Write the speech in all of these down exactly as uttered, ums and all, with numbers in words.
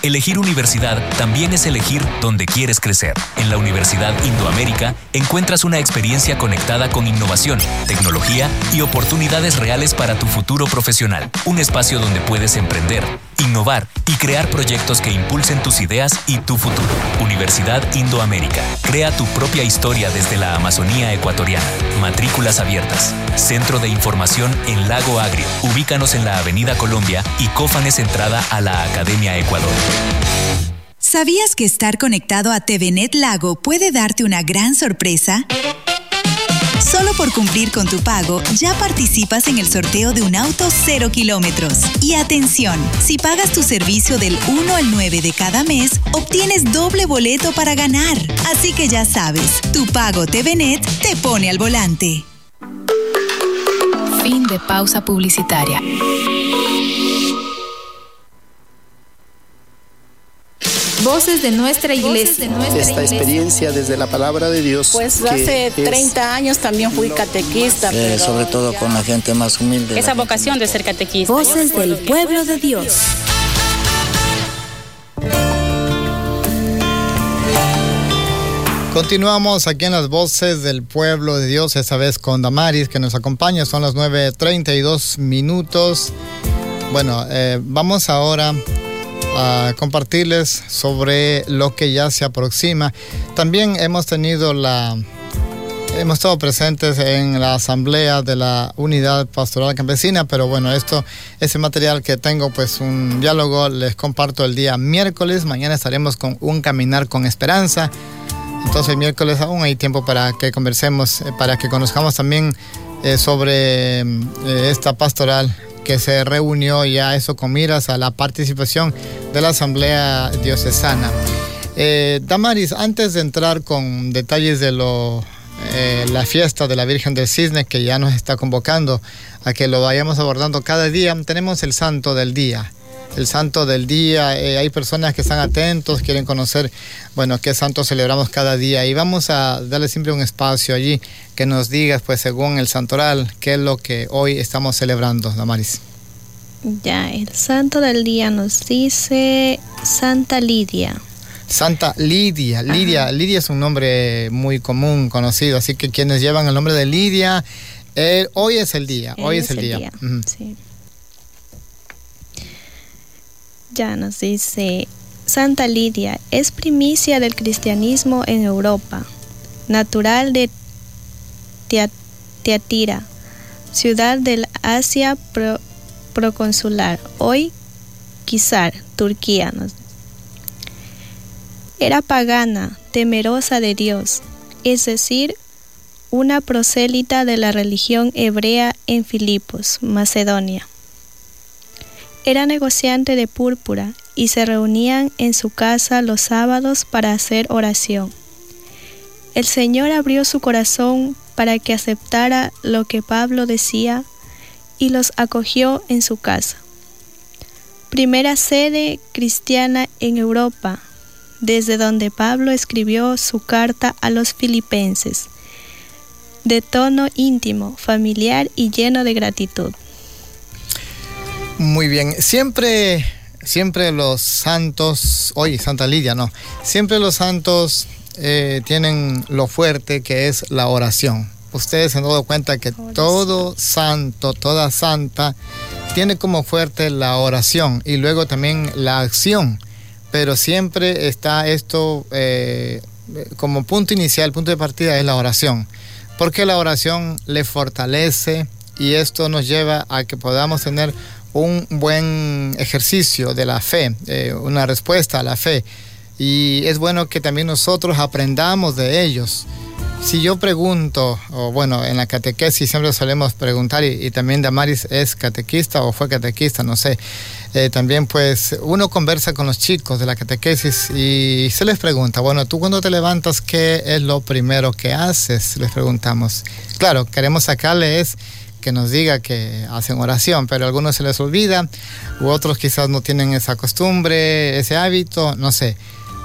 Elegir universidad también es elegir dónde quieres crecer. En la Universidad Indoamérica encuentras una experiencia conectada con innovación, tecnología y oportunidades reales para tu futuro profesional. Un espacio donde puedes emprender, innovar y crear proyectos que impulsen tus ideas y tu futuro. Universidad Indoamérica. Crea tu propia historia desde la Amazonía ecuatoriana. Matrículas abiertas. Centro de Información en Lago Agrio. Ubícanos en la Avenida Colombia y Cófanes entrada a la Academia Ecuador. ¿Sabías que estar conectado a TVNet Lago puede darte una gran sorpresa? Solo por cumplir con tu pago, ya participas en el sorteo de un auto cero kilómetros. Y atención, si pagas tu servicio del uno al nueve de cada mes, obtienes doble boleto para ganar. Así que ya sabes, tu pago TVNet te pone al volante. Fin de pausa publicitaria. Voces de nuestra iglesia. De nuestra Esta iglesia. Experiencia desde la palabra de Dios. Pues hace treinta años también fui catequista. Eh, pero sobre todo con la gente más humilde. Esa vocación de ser catequista. Voces del pueblo de Dios. Continuamos aquí en las Voces del Pueblo de Dios, esta vez con Damaris, que nos acompaña. Son las nueve treinta y dos minutos. Bueno, eh, vamos ahora a compartirles sobre lo que ya se aproxima. También hemos tenido la... Hemos estado presentes en la asamblea de la Unidad Pastoral Campesina, pero bueno, esto, ese material que tengo, pues un diálogo, les comparto el día miércoles. Mañana estaremos con un caminar con esperanza. Entonces el miércoles aún hay tiempo para que conversemos, eh, para que conozcamos también eh, sobre eh, esta pastoral que se reunió ya eso con miras a la participación de la Asamblea Diocesana. Eh, Damaris, antes de entrar con detalles de lo, eh, la fiesta de la Virgen del Cisne, que ya nos está convocando a que lo vayamos abordando cada día, tenemos el Santo del Día. El Santo del Día, eh, hay personas que están atentos, quieren conocer, bueno, qué santo celebramos cada día, y vamos a darle siempre un espacio allí que nos digas, pues según el santoral, qué es lo que hoy estamos celebrando, Damaris. Ya, el Santo del Día nos dice Santa Lidia. Santa Lidia, Lidia, Ajá. Lidia es un nombre muy común, conocido, así que quienes llevan el nombre de Lidia, eh, hoy es el día, hoy, hoy es, es el, el día. día. Uh-huh. Sí. Ya nos dice, Santa Lidia es primicia del cristianismo en Europa, natural de Tiatira, ciudad del Asia pro, proconsular, hoy Kisar, Turquía. Era pagana, temerosa de Dios, es decir, una prosélita de la religión hebrea en Filipos, Macedonia. Era negociante de púrpura y se reunían en su casa los sábados para hacer oración. El Señor abrió su corazón para que aceptara lo que Pablo decía y los acogió en su casa. Primera sede cristiana en Europa, desde donde Pablo escribió su carta a los filipenses, de tono íntimo, familiar y lleno de gratitud. Muy bien, siempre, siempre los santos, oye, Santa Lidia, no, siempre los santos eh, tienen lo fuerte que es la oración. Ustedes se han dado cuenta que oración. Todo santo, toda santa, tiene como fuerte la oración y luego también la acción, pero siempre está esto eh, como punto inicial, punto de partida es la oración, porque la oración le fortalece y esto nos lleva a que podamos tener un buen ejercicio de la fe, eh, una respuesta a la fe. Y es bueno que también nosotros aprendamos de ellos. Si yo pregunto, o bueno, en la catequesis siempre solemos preguntar, y, y también Damaris es catequista o fue catequista, no sé. Eh, también pues uno conversa con los chicos de la catequesis y se les pregunta, bueno, tú cuando te levantas, ¿qué es lo primero que haces? Les preguntamos. Claro, queremos sacarle es que nos diga que hacen oración, pero a algunos se les olvida, u otros quizás no tienen esa costumbre, ese hábito, no sé.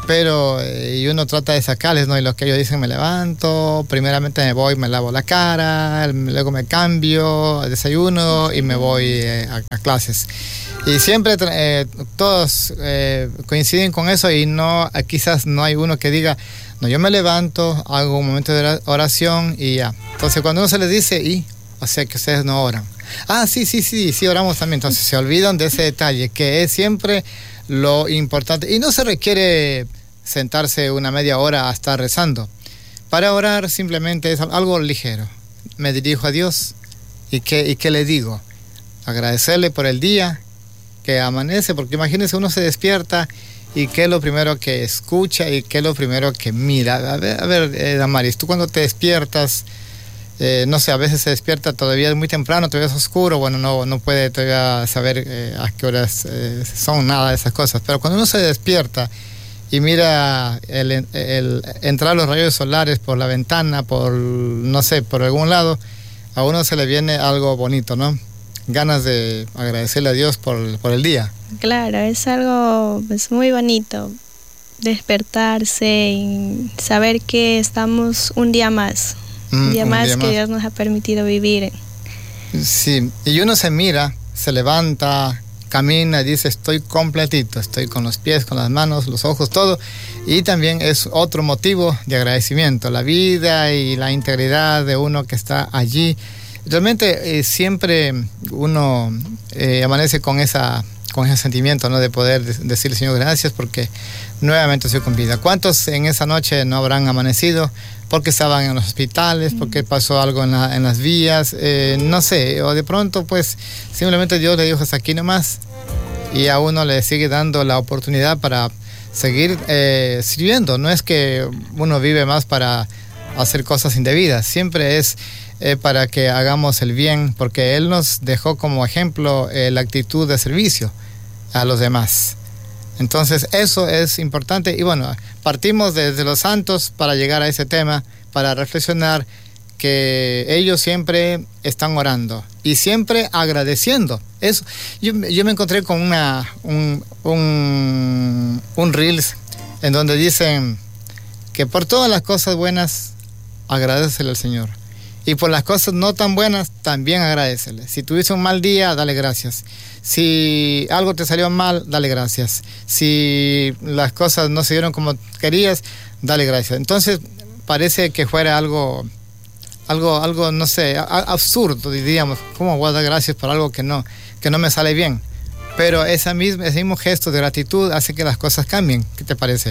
pero eh, y uno trata de sacarles, ¿no? Y lo que ellos dicen, me levanto, primeramente me voy, me lavo la cara, luego me cambio, desayuno y me voy eh, a, a clases. Y siempre eh, todos eh, coinciden con eso y no, quizás no hay uno que diga, no, yo me levanto, hago un momento de oración y ya. Entonces cuando uno se les dice, y, o sea que ustedes no oran. Ah, sí, sí, sí, sí, oramos también. Entonces se olvidan de ese detalle, que es siempre lo importante. Y no se requiere sentarse una media hora a estar rezando. Para orar simplemente es algo ligero. Me dirijo a Dios y ¿qué, y qué le digo? Agradecerle por el día que amanece, porque imagínense, uno se despierta y qué es lo primero que escucha y qué es lo primero que mira. A ver, a ver eh, Damaris, tú cuando te despiertas, eh, no sé, a veces se despierta todavía muy temprano, todavía es oscuro, bueno, no, no puede todavía saber eh, a qué horas eh, son, nada de esas cosas, pero cuando uno se despierta y mira el, el, el entrar los rayos solares por la ventana, por, no sé, por algún lado, a uno se le viene algo bonito, ¿no? Ganas de agradecerle a Dios por, por el día. Claro, es algo pues, muy bonito, despertarse y saber que estamos un día más, mm, un día un más día que más. Dios nos ha permitido vivir. Sí, y uno se mira, se levanta, camina y dice, estoy completito, estoy con los pies, con las manos, los ojos, todo. Y también es otro motivo de agradecimiento, la vida y la integridad de uno que está allí. Realmente eh, siempre uno eh, amanece con esa con ese sentimiento, ¿no? De poder de- decirle, Señor, gracias porque nuevamente estoy con vida. ¿Cuántos en esa noche no habrán amanecido porque estaban en los hospitales, porque pasó algo en, la, en las vías, eh, no sé, o de pronto pues simplemente Dios le dijo hasta aquí nomás y a uno le sigue dando la oportunidad para seguir eh, sirviendo? No es que uno vive más para hacer cosas indebidas, siempre es Eh, para que hagamos el bien, porque Él nos dejó como ejemplo eh, la actitud de servicio a los demás. Entonces eso es importante y bueno, partimos desde los santos para llegar a ese tema, para reflexionar que ellos siempre están orando y siempre agradeciendo. Eso, yo, yo me encontré con una, un, un, un Reels en donde dicen que por todas las cosas buenas agradécele al Señor. Y por las cosas no tan buenas, también agradécele. Si tuviste un mal día, dale gracias. Si algo te salió mal, dale gracias. Si las cosas no se dieron como querías, dale gracias. Entonces, parece que fuera algo, algo, algo no sé, a, absurdo, diríamos. ¿Cómo voy a dar gracias por algo que no, que no me sale bien? Pero esa misma, ese mismo gesto de gratitud hace que las cosas cambien. ¿Qué te parece?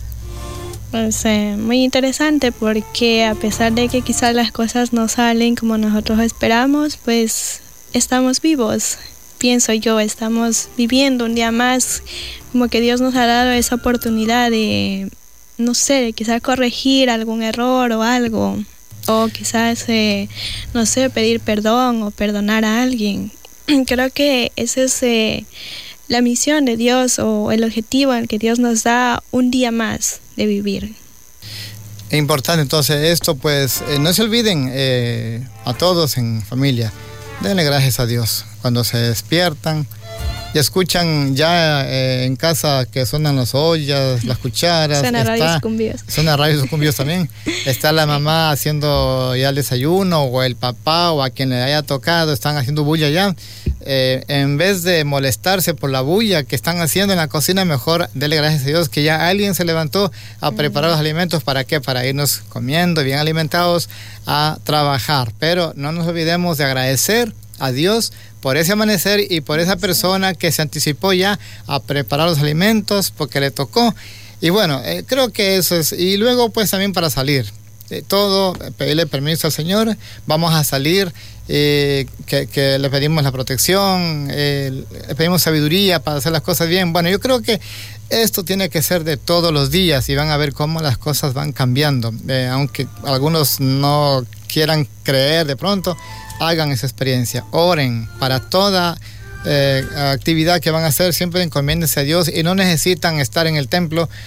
Pues eh, muy interesante porque a pesar de que quizás las cosas no salen como nosotros esperamos, pues estamos vivos, pienso yo, estamos viviendo un día más, como que Dios nos ha dado esa oportunidad de, no sé, de quizás corregir algún error o algo, o quizás, eh, no sé, pedir perdón o perdonar a alguien. Creo que esa es eh, la misión de Dios o el objetivo en que Dios nos da un día más de vivir. Importante entonces esto, pues eh, no se olviden eh, a todos en familia, denle gracias a Dios cuando se despiertan y escuchan ya eh, en casa que suenan las ollas, las cucharas, suena radios sucumbidos, suena radios sucumbidos también, está la mamá haciendo ya el desayuno o el papá o a quien le haya tocado, están haciendo bulla ya. Eh, en vez de molestarse por la bulla que están haciendo en la cocina, mejor dele gracias a Dios que ya alguien se levantó a preparar los alimentos. ¿Para qué? Para irnos comiendo bien alimentados a trabajar. Pero no nos olvidemos de agradecer a Dios por ese amanecer y por esa persona que se anticipó ya a preparar los alimentos porque le tocó. Y bueno, eh, creo que eso es. Y luego pues también para salir. Eh, todo, pedirle permiso al Señor, vamos a salir. Eh, que, que le pedimos la protección, eh, le pedimos sabiduría para hacer las cosas bien. Bueno, yo creo que esto tiene que ser de todos los días y van a ver cómo las cosas van cambiando. Eh, aunque algunos no quieran creer de pronto, hagan esa experiencia. Oren para toda eh, actividad que van a hacer, siempre encomiéndense a Dios y no necesitan estar en el templo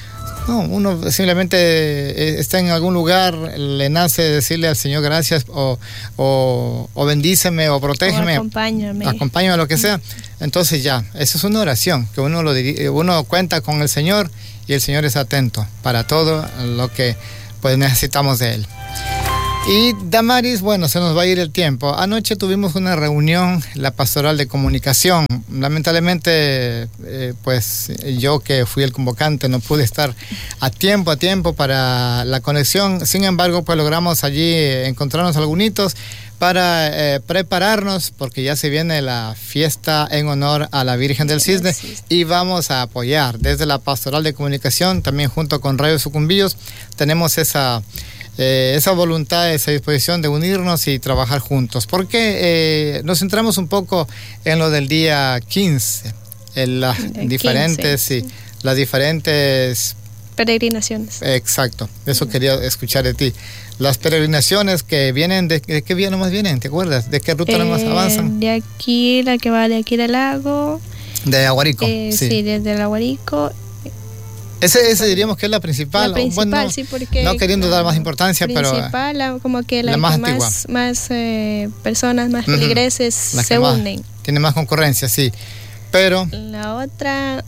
No, uno simplemente está en algún lugar, le nace decirle al Señor gracias o, o, o bendíceme o protégeme. O acompáñame. Acompáñame, lo que sea. Entonces ya, esa es una oración, que uno, lo diri- uno cuenta con el Señor y el Señor es atento para todo lo que pues necesitamos de Él. Y Damaris, bueno, se nos va a ir el tiempo. Anoche tuvimos una reunión, la pastoral de comunicación. Lamentablemente, eh, pues yo que fui el convocante no pude estar a tiempo, a tiempo para la conexión. Sin embargo, pues logramos allí encontrarnos algunos para eh, prepararnos, porque ya se viene la fiesta en honor a la Virgen del Cisne y vamos a apoyar desde la pastoral de comunicación, también junto con Radio Sucumbíos. Tenemos esa... Eh, esa voluntad, esa disposición de unirnos y trabajar juntos, porque eh, nos centramos un poco en lo del día quince, en las diferentes, quince, sí, las diferentes peregrinaciones. Exacto, eso quería escuchar de ti. Las peregrinaciones que vienen, ¿de, de qué vía nomás vienen? ¿Te acuerdas? ¿De qué ruta eh, nomás avanzan? De aquí, la que va de aquí del lago. De Aguarico. Eh, sí. sí, desde el Aguarico. Ese, ese diríamos que es la principal. La principal, bueno, sí, porque... No queriendo dar más importancia, principal, pero... Principal, la, como que la, la más que antigua. Más, más eh, personas, más feligreses uh-huh. se unen. Tiene más concurrencia, sí. Pero... La otra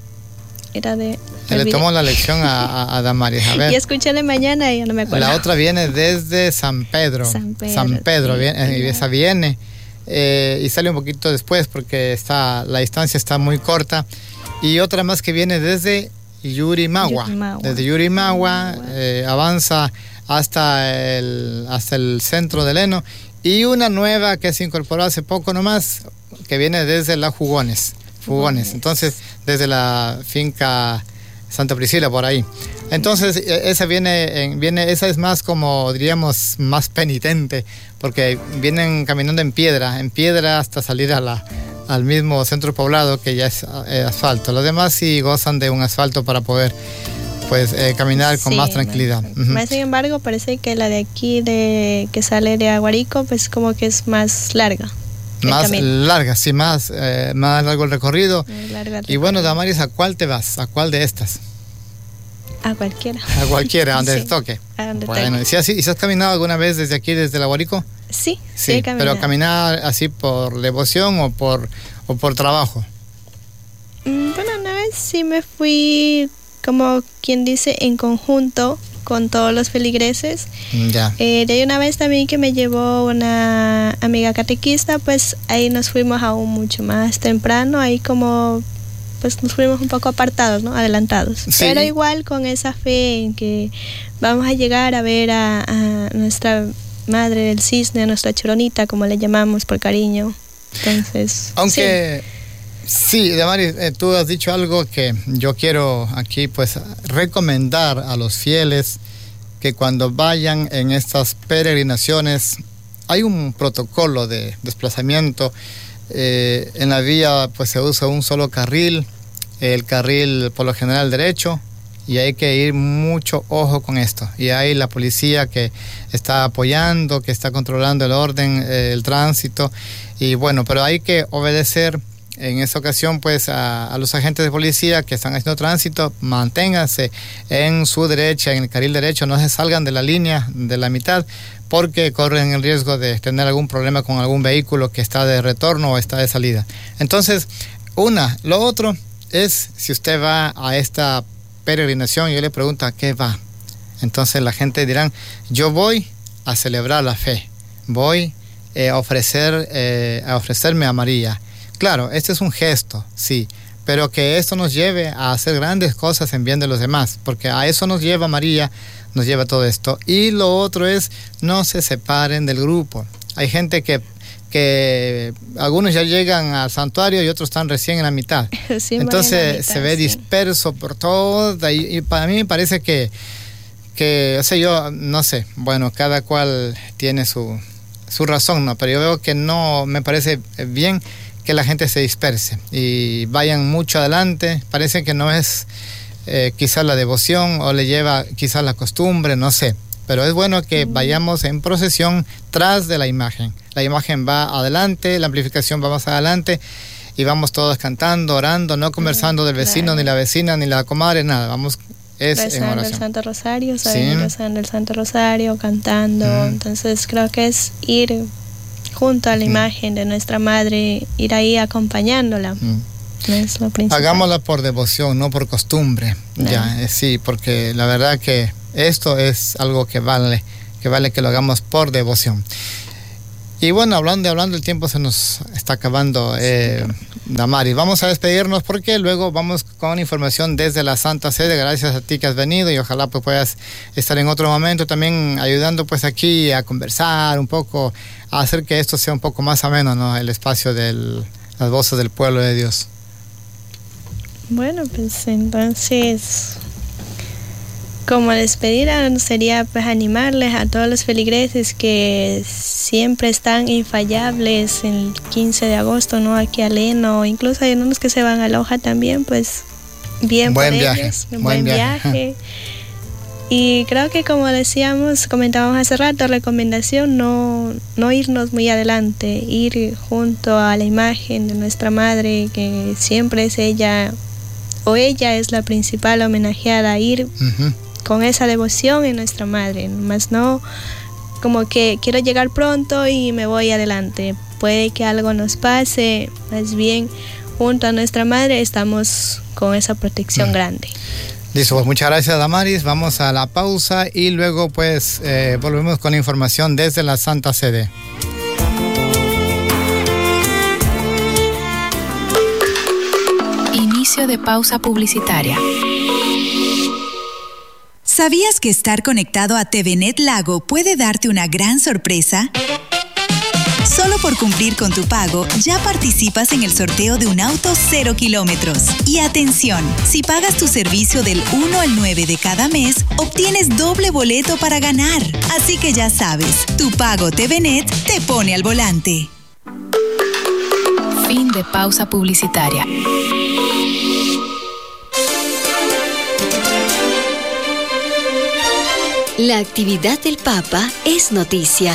era de... Le tomó la lección a, a, a Damaris. A ver. Y escuché de mañana y ya no me acuerdo. La otra viene desde San Pedro. San Pedro. San Pedro, sí, viene, sí. esa viene. Eh, y sale un poquito después porque está, la distancia está muy corta. Y otra más que viene desde... Yurimagua. Yurimagua. Desde Yurimagua eh, avanza hasta el, hasta el centro de Leno. Y una nueva que se incorporó hace poco nomás, que viene desde la Jugones. Jugones. Entonces, desde la finca Santa Priscila, por ahí. Entonces, esa viene, en, viene, esa es más como, diríamos, más penitente, porque vienen caminando en piedra, en piedra hasta salir a la... al mismo centro poblado que ya es eh, asfalto. Los demás sí gozan de un asfalto para poder pues eh, caminar con sí, más tranquilidad. Más, uh-huh. más sin embargo, parece que la de aquí de que sale de Aguarico pues como que es más larga. Más larga, sí, más, eh, más largo el recorrido. Larga el y bueno, Damaris, ¿a cuál te vas? ¿A cuál de estas? A cualquiera. A cualquiera, a donde sí, te toque. A donde bueno, ¿y si has, ¿y si has caminado alguna vez desde aquí, desde el Aguarico? Sí, sí, sí, pero caminar así por devoción o por o por trabajo. Mm, bueno, una vez sí me fui, como quien dice, en conjunto con todos los feligreses. Ya. Eh, de ahí una vez también que me llevó una amiga catequista, pues ahí nos fuimos aún mucho más temprano, ahí como pues nos fuimos un poco apartados, ¿no? Adelantados. Sí. Pero igual con esa fe en que vamos a llegar a ver a, a nuestra Madre del Cisne, a nuestra Choronita, como le llamamos por cariño. Entonces, aunque sí, sí Damaris, eh, tú has dicho algo que yo quiero aquí pues recomendar a los fieles, que cuando vayan en estas peregrinaciones hay un protocolo de desplazamiento. Eh, en la vía pues se usa un solo carril, el carril por lo general derecho, y hay que ir mucho ojo con esto. Y hay la policía que está apoyando, que está controlando el orden, eh, el tránsito. Y bueno, pero hay que obedecer en esa ocasión pues a, a los agentes de policía que están haciendo tránsito. Manténganse en su derecha, en el carril derecho, no se salgan de la línea, de la mitad, porque corren el riesgo de tener algún problema con algún vehículo que está de retorno o está de salida. Entonces, una, lo otro es, si usted va a esta peregrinación, yo le pregunto a qué va. Entonces la gente dirán, yo voy a celebrar la fe, voy eh, a ofrecer eh, a ofrecerme a María. Claro, este es un gesto, sí, pero que esto nos lleve a hacer grandes cosas en bien de los demás, porque a eso nos lleva María, nos lleva todo esto. Y lo otro es, no se separen del grupo. Hay gente que que algunos ya llegan al santuario y otros están recién en la mitad. Sí, entonces mitad, se ve sí. disperso por todo, y, y para mí me parece que, que, o sea, yo no sé, bueno, cada cual tiene su, su razón, ¿no? Pero yo veo que no me parece bien que la gente se disperse y vayan mucho adelante. Parece que no es eh, quizás la devoción o le lleva quizás la costumbre, no sé. Pero es bueno que vayamos en procesión tras de la imagen. La imagen va adelante, la amplificación va más adelante y vamos todos cantando, orando, no conversando del vecino, ni la vecina, ni la comadre, nada. Vamos es rezando en oración. el Santo Rosario, ¿sabes? Sí. Rezando el Santo Rosario, cantando. Mm. Entonces creo que es ir junto a la mm. imagen de nuestra Madre, ir ahí acompañándola. Mm. Es lo principal. Hagámosla por devoción, no por costumbre. No. Ya, eh, sí, porque la verdad que esto es algo que vale, que vale que lo hagamos por devoción. Y bueno, hablando, hablando el tiempo se nos está acabando, eh, Damaris. Vamos a despedirnos porque luego vamos con información desde la Santa Sede. Gracias a ti que has venido y ojalá pues puedas estar en otro momento también ayudando pues aquí a conversar un poco, a hacer que esto sea un poco más ameno, ¿no? El espacio de las voces del pueblo de Dios. Bueno, pues entonces, como despedida sería pues animarles a todos los feligreses que siempre están infallables el quince de agosto, ¿no? Aquí a Leno, incluso hay unos que se van a Loja también, pues bien buen por viaje, ellos, buen, buen viaje. viaje. Y creo que como decíamos, comentábamos hace rato, recomendación no, no irnos muy adelante, ir junto a la imagen de nuestra Madre, que siempre es ella, o ella es la principal homenajeada, ir uh-huh. con esa devoción en nuestra Madre, más no como que quiero llegar pronto y me voy adelante. Puede que algo nos pase, más bien junto a nuestra Madre estamos con esa protección uh-huh. grande. Listo, pues muchas gracias, Damaris. Vamos a la pausa y luego pues eh, volvemos con información desde la Santa Sede. Inicio de pausa publicitaria. ¿Sabías que estar conectado a TVNet Lago puede darte una gran sorpresa? Solo por cumplir con tu pago, ya participas en el sorteo de un auto cero kilómetros. Y atención, si pagas tu servicio del uno al nueve de cada mes, obtienes doble boleto para ganar. Así que ya sabes, tu pago TVNet te pone al volante. Fin de pausa publicitaria. La actividad del Papa es noticia.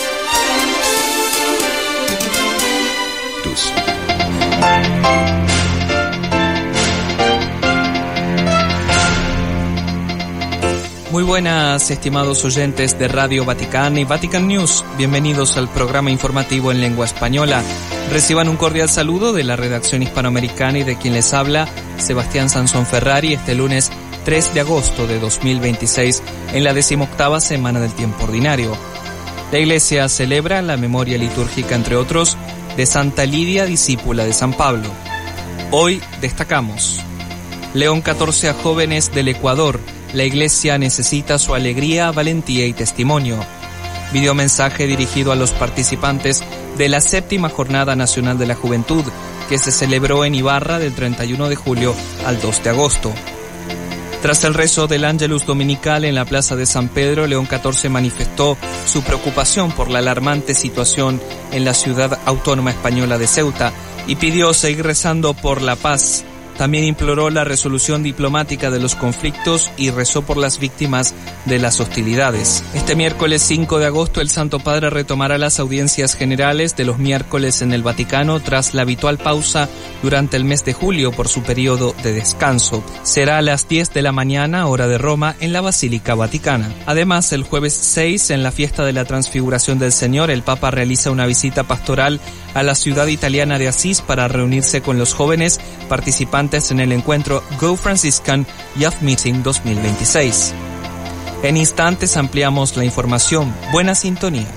Muy buenas, estimados oyentes de Radio Vaticana y Vatican News. Bienvenidos al programa informativo en lengua española. Reciban un cordial saludo de la redacción hispanoamericana y de quien les habla, Sebastián Sansón Ferrari, este lunes tres de agosto de dos mil veintiséis, en la decimoctava semana del tiempo ordinario. La Iglesia celebra la memoria litúrgica, entre otros, de Santa Lidia, discípula de San Pablo. Hoy destacamos: León catorce a jóvenes del Ecuador. La Iglesia necesita su alegría, valentía y testimonio. Videomensaje dirigido a los participantes de la séptima Jornada Nacional de la Juventud, que se celebró en Ibarra del treinta y uno de julio al dos de agosto. Tras el rezo del Ángelus Dominical en la Plaza de San Pedro, León catorce manifestó su preocupación por la alarmante situación en la ciudad autónoma española de Ceuta y pidió seguir rezando por la paz. También imploró la resolución diplomática de los conflictos y rezó por las víctimas de las hostilidades. Este miércoles cinco de agosto el Santo Padre retomará las audiencias generales de los miércoles en el Vaticano tras la habitual pausa durante el mes de julio por su periodo de descanso. Será a las diez de la mañana, hora de Roma, en la Basílica Vaticana. Además, el jueves seis, en la fiesta de la Transfiguración del Señor, el Papa realiza una visita pastoral a la ciudad italiana de Asís para reunirse con los jóvenes participantes en el encuentro Go Franciscan Youth Meeting dos mil veintiséis. En instantes ampliamos la información. Buena sintonía.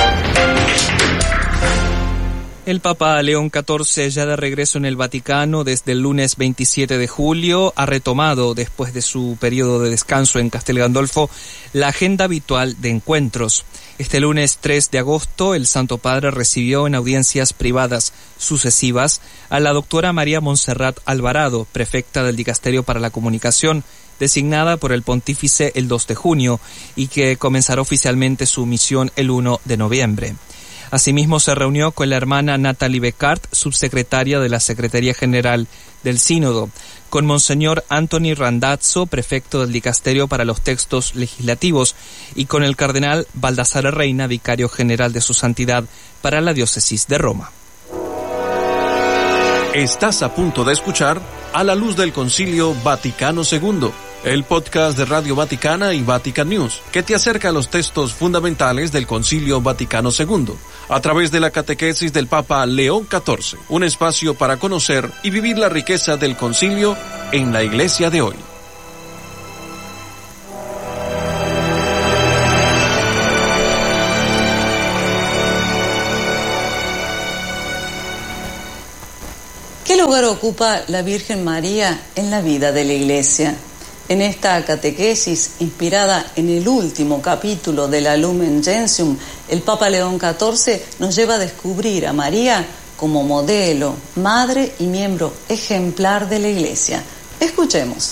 El Papa León catorce, ya de regreso en el Vaticano desde el lunes veintisiete de julio, ha retomado, después de su periodo de descanso en Castel Gandolfo, la agenda habitual de encuentros. Este lunes tres de agosto, el Santo Padre recibió en audiencias privadas sucesivas a la doctora María Montserrat Alvarado, prefecta del Dicasterio para la Comunicación, designada por el Pontífice el dos de junio y que comenzará oficialmente su misión el uno de noviembre. Asimismo, se reunió con la hermana Natalie Becart, subsecretaria de la Secretaría General del Sínodo, con Monseñor Anthony Randazzo, prefecto del Dicasterio para los Textos Legislativos, y con el cardenal Baldassare Reina, vicario general de su santidad para la diócesis de Roma. Estás a punto de escuchar A la Luz del Concilio Vaticano segundo, el podcast de Radio Vaticana y Vatican News, que te acerca a los textos fundamentales del Concilio Vaticano segundo, a través de la catequesis del Papa León catorce, un espacio para conocer y vivir la riqueza del concilio en la Iglesia de hoy. ¿Qué lugar ocupa la Virgen María en la vida de la Iglesia? En esta catequesis, inspirada en el último capítulo de la Lumen Gentium, el Papa León catorce nos lleva a descubrir a María como modelo, madre y miembro ejemplar de la Iglesia. Escuchemos.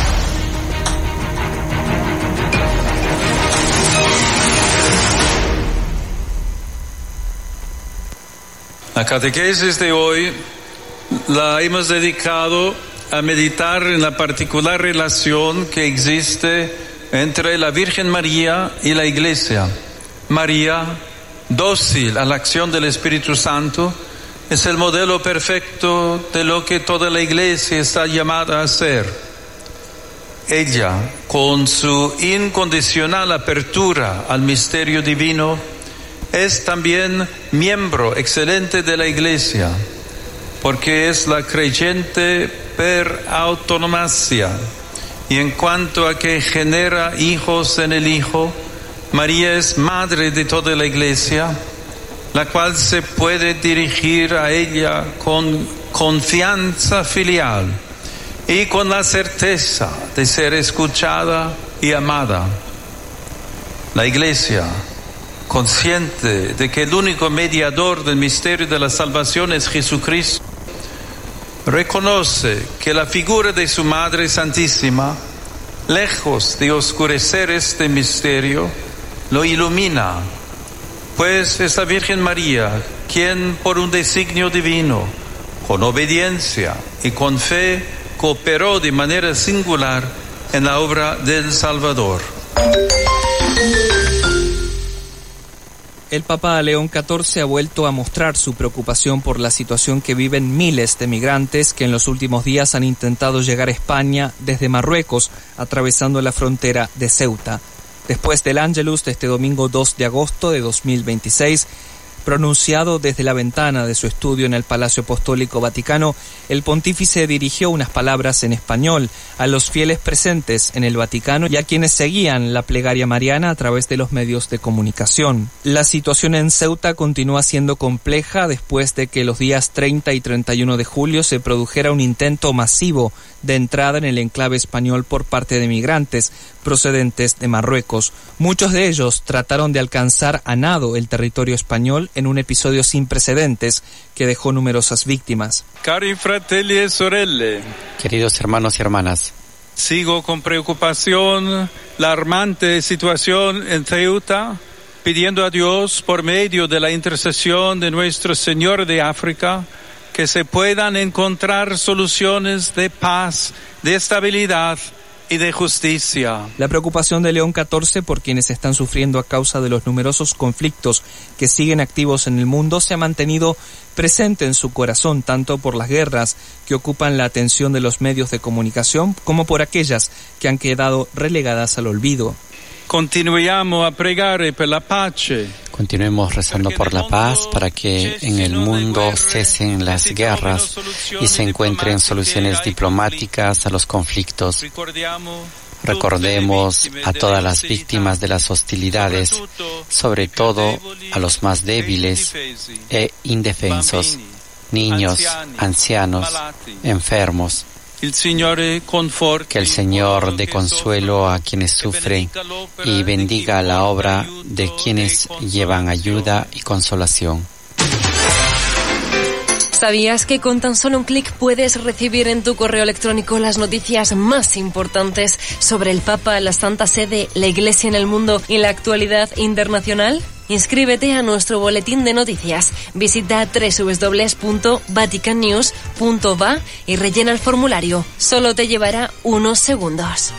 La catequesis de hoy la hemos dedicado a meditar en la particular relación que existe entre la Virgen María y la Iglesia. María, dócil a la acción del Espíritu Santo, es el modelo perfecto de lo que toda la Iglesia está llamada a ser. Ella, con su incondicional apertura al misterio divino, es también miembro excelente de la Iglesia, porque es la creyente per autonomacia, y en cuanto a que genera hijos en el Hijo, María es madre de toda la Iglesia, la cual se puede dirigir a ella con confianza filial y con la certeza de ser escuchada y amada. La Iglesia, consciente de que el único mediador del misterio de la salvación es Jesucristo, reconoce que la figura de su Madre Santísima, lejos de oscurecer este misterio, lo ilumina, pues es la Virgen María quien, por un designio divino, con obediencia y con fe, cooperó de manera singular en la obra del Salvador. El Papa León catorce ha vuelto a mostrar su preocupación por la situación que viven miles de migrantes que en los últimos días han intentado llegar a España desde Marruecos, atravesando la frontera de Ceuta. Después del Ángelus de este domingo dos de agosto de dos mil veintiséis, pronunciado desde la ventana de su estudio en el Palacio Apostólico Vaticano, el pontífice dirigió unas palabras en español a los fieles presentes en el Vaticano y a quienes seguían la plegaria mariana a través de los medios de comunicación. La situación en Ceuta continúa siendo compleja después de que los días treinta y treinta y uno de julio se produjera un intento masivo de entrada en el enclave español por parte de migrantes procedentes de Marruecos. Muchos de ellos trataron de alcanzar a nado el territorio español en un episodio sin precedentes que dejó numerosas víctimas. Cari fratelli e sorelle, queridos hermanos y hermanas, sigo con preocupación la alarmante situación en Ceuta, pidiendo a Dios, por medio de la intercesión de nuestro Señor de África, que se puedan encontrar soluciones de paz, de estabilidad y de justicia. La preocupación de León catorce por quienes están sufriendo a causa de los numerosos conflictos que siguen activos en el mundo se ha mantenido presente en su corazón, tanto por las guerras que ocupan la atención de los medios de comunicación como por aquellas que han quedado relegadas al olvido. Continuiamo a pregare per la pace. Continuemos rezando por la paz para que en el mundo cesen las guerras y se encuentren soluciones diplomáticas a los conflictos. Recordemos a todas las víctimas de las hostilidades, sobre todo a los más débiles e indefensos, niños, ancianos, enfermos. Que el Señor dé consuelo a quienes sufren y bendiga la obra de quienes llevan ayuda y consolación. ¿Sabías que con tan solo un clic puedes recibir en tu correo electrónico las noticias más importantes sobre el Papa, la Santa Sede, la Iglesia en el mundo y la actualidad internacional? Inscríbete a nuestro boletín de noticias. Visita doble u doble u doble u punto vatican news punto va y rellena el formulario. Solo te llevará unos segundos.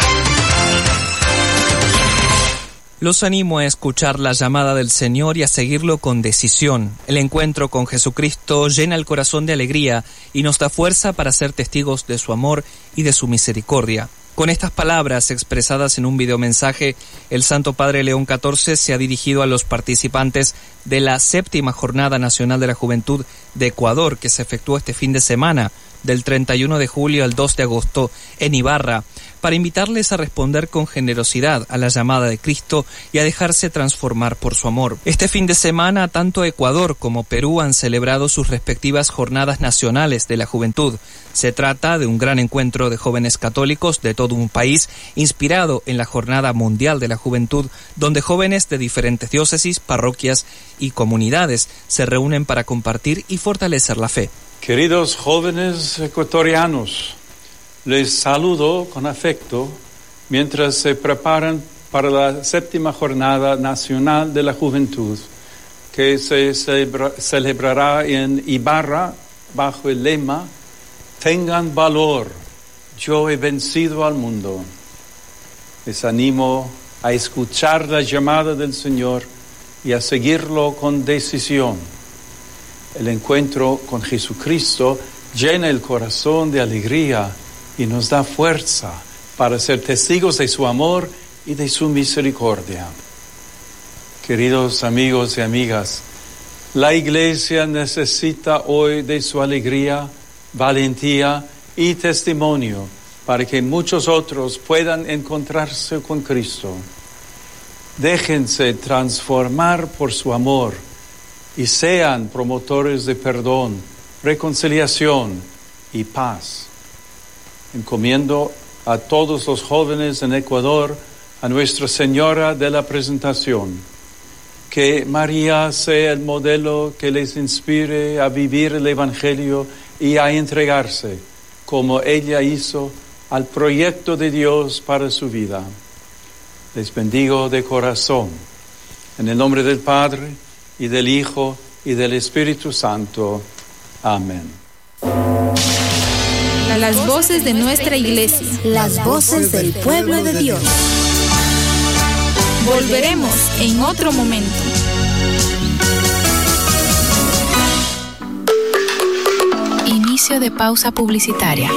Los animo a escuchar la llamada del Señor y a seguirlo con decisión. El encuentro con Jesucristo llena el corazón de alegría y nos da fuerza para ser testigos de su amor y de su misericordia. Con estas palabras expresadas en un videomensaje, el Santo Padre León catorce se ha dirigido a los participantes de la séptima Jornada Nacional de la Juventud de Ecuador, que se efectuó este fin de semana, del treinta y uno de julio al dos de agosto, en Ibarra, para invitarles a responder con generosidad a la llamada de Cristo y a dejarse transformar por su amor. Este fin de semana, tanto Ecuador como Perú han celebrado sus respectivas Jornadas Nacionales de la Juventud. Se trata de un gran encuentro de jóvenes católicos de todo un país, inspirado en la Jornada Mundial de la Juventud, donde jóvenes de diferentes diócesis, parroquias y comunidades se reúnen para compartir y fortalecer la fe. Queridos jóvenes ecuatorianos, les saludo con afecto mientras se preparan para la séptima Jornada Nacional de la Juventud, que se celebra, celebrará en Ibarra bajo el lema "Tengan valor, yo he vencido al mundo". Les animo a escuchar la llamada del Señor y a seguirlo con decisión. El encuentro con Jesucristo llena el corazón de alegría y nos da fuerza para ser testigos de su amor y de su misericordia. Queridos amigos y amigas, la Iglesia necesita hoy de su alegría, valentía y testimonio para que muchos otros puedan encontrarse con Cristo. Déjense transformar por su amor y sean promotores de perdón, reconciliación y paz. Encomiendo a todos los jóvenes en Ecuador a Nuestra Señora de la Presentación. Que María sea el modelo que les inspire a vivir el Evangelio y a entregarse, como ella hizo, al proyecto de Dios para su vida. Les bendigo de corazón. En el nombre del Padre, y del Hijo, y del Espíritu Santo. Amén. Las voces de nuestra iglesia. Las voces del pueblo de Dios. Volveremos en otro momento. Inicio de pausa publicitaria.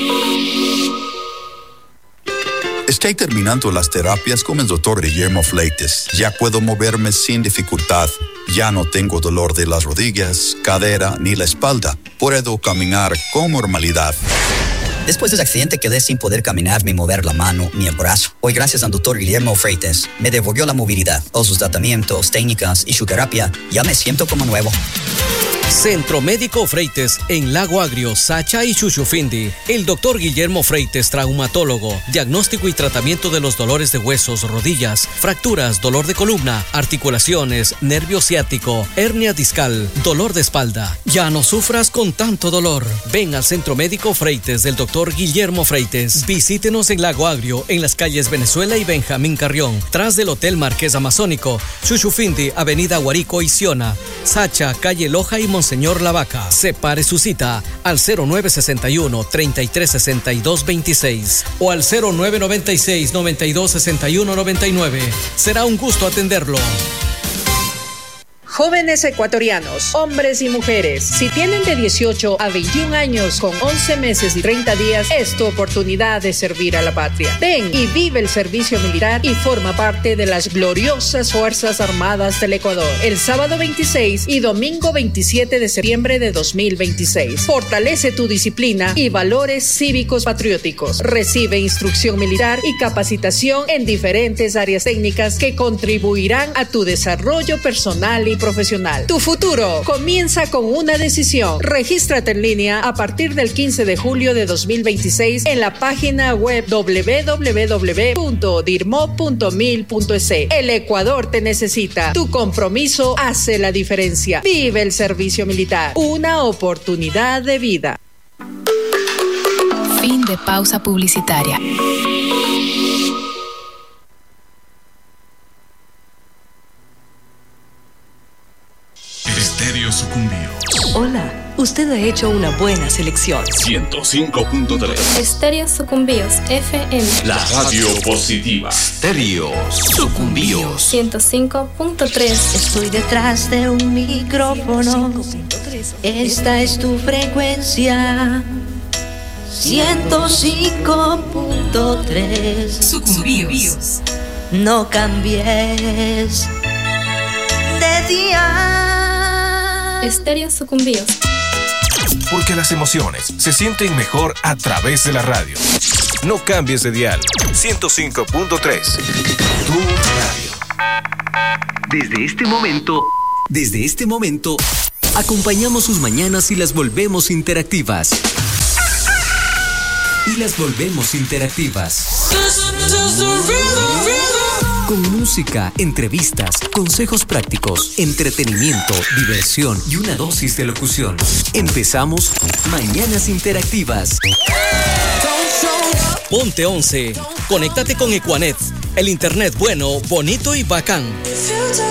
Estoy terminando las terapias con el doctor Guillermo Fleites. Ya puedo moverme sin dificultad. Ya no tengo dolor de las rodillas, cadera ni la espalda. Puedo caminar con normalidad. Después del accidente quedé sin poder caminar ni mover la mano ni el brazo. Hoy, gracias al doctor Guillermo Freites, me devolvió la movilidad. Con sus tratamientos, técnicas y su terapia, ya me siento como nuevo. Centro Médico Freites en Lago Agrio, Sacha y Chuchufindi. El doctor Guillermo Freites, traumatólogo, diagnóstico y tratamiento de los dolores de huesos, rodillas, fracturas, dolor de columna, articulaciones, nervio ciático, hernia discal, dolor de espalda. Ya no sufras con tanto dolor. Ven al Centro Médico Freites del doctor Guillermo Freites. Visítenos en Lago Agrio, en las calles Venezuela y Benjamín Carrión, tras del Hotel Marqués Amazónico, Chuchufindi, Avenida Guarico y Siona, Sacha, calle Loja y Monseñor Lavaca. Separe su cita al cero nueve sesenta y uno, treinta y tres sesenta y dos veintiséis o al cero nueve noventa y seis, noventa y dos sesenta y uno noventa y nueve. Será un gusto atenderlo. Jóvenes ecuatorianos, hombres y mujeres, si tienen de dieciocho a veintiún años con once meses y treinta días, es tu oportunidad de servir a la patria. Ven y vive el servicio militar y forma parte de las gloriosas Fuerzas Armadas del Ecuador. El sábado veintiséis y domingo veintisiete de septiembre de dos mil veintiséis. Fortalece tu disciplina y valores cívicos patrióticos. Recibe instrucción militar y capacitación en diferentes áreas técnicas que contribuirán a tu desarrollo personal y profesional. Tu futuro comienza con una decisión. Regístrate en línea a partir del quince de julio de dos mil veintiséis en la página web doble u doble u doble u punto dirmo punto mil punto es. El Ecuador te necesita. Tu compromiso hace la diferencia. Vive el servicio militar. Una oportunidad de vida. Fin de pausa publicitaria. Estéreo Sucumbíos. Hola, usted ha hecho una buena selección. ciento cinco punto tres. Estéreo Sucumbíos, F M. La radio positiva. Estéreo Sucumbíos. ciento cinco punto tres. Estoy detrás de un micrófono. Esta es tu frecuencia. ciento cinco punto tres. punto tres. Sucumbíos. No cambies de día. Estéreo Sucumbíos. Porque las emociones se sienten mejor a través de la radio. No cambies de dial. ciento cinco punto tres. Tu radio. Desde este momento, desde este momento, acompañamos sus mañanas y las volvemos interactivas. Y las volvemos interactivas. Con música, entrevistas, consejos prácticos, entretenimiento, diversión y una dosis de locución. Empezamos Mañanas Interactivas. Ponte once. Conéctate con Equanet. El internet bueno, bonito y bacán.